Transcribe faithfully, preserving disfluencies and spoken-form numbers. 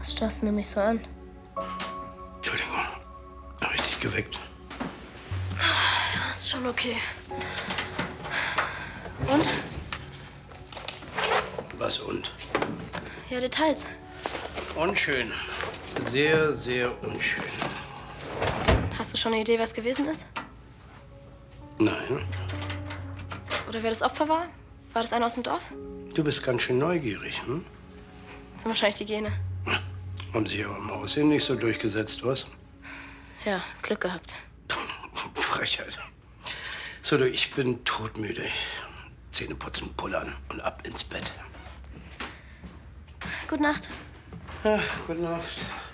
Was starrst du mich so an? Entschuldigung, habe ich dich geweckt? Ja, ist schon okay. Und? Was und? Ja, Details. Unschön. Sehr, sehr unschön. Hast du schon eine Idee, was gewesen ist? Nein. Oder wer das Opfer war? War das einer aus dem Dorf? Du bist ganz schön neugierig, hm? Das sind wahrscheinlich die Gene. Haben sich aber im Aussehen nicht so durchgesetzt, was? Ja, Glück gehabt. Frechheit. So, du, ich bin todmüde. Zähne putzen, pullern und ab ins Bett. Gute Nacht. Ja, gute Nacht.